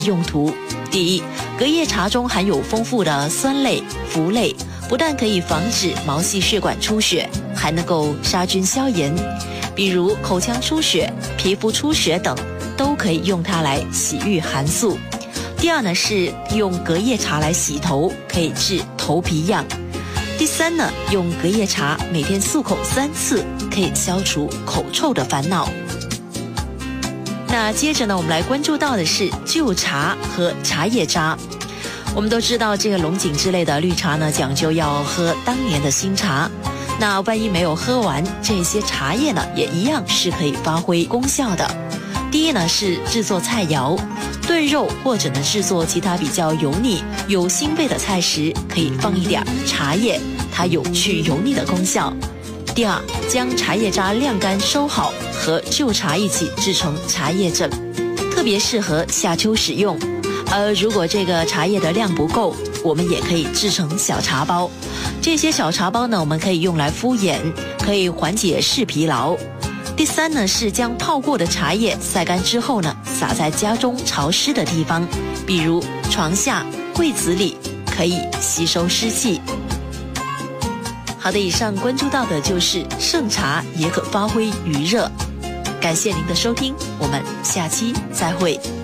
用途。第一，隔夜茶中含有丰富的酸类、麸类，不但可以防止毛细血管出血，还能够杀菌消炎，比如口腔出血、皮肤出血等，都可以用它来洗御寒素。第二呢，是用隔夜茶来洗头，可以治头皮痒。第三呢，用隔夜茶每天漱口3次，可以消除口臭的烦恼。那接着呢，我们来关注到的是旧茶和茶叶渣。我们都知道这个龙井之类的绿茶呢，讲究要喝当年的新茶，那万一没有喝完，这些茶叶呢也一样是可以发挥功效的。第一呢，是制作菜肴，炖肉或者呢制作其他比较油腻有腥味的菜时，可以放一点茶叶，它有去油腻的功效。第二，将茶叶渣晾干收好，和旧茶一起制成茶叶枕，特别适合夏秋使用。如果这个茶叶的量不够，我们也可以制成小茶包。这些小茶包呢，我们可以用来敷眼，可以缓解视疲劳。第三呢，是将泡过的茶叶晒干之后呢，撒在家中潮湿的地方，比如床下、柜子里，可以吸收湿气。好的，以上关注到的就是圣茶也可发挥余热。感谢您的收听，我们下期再会。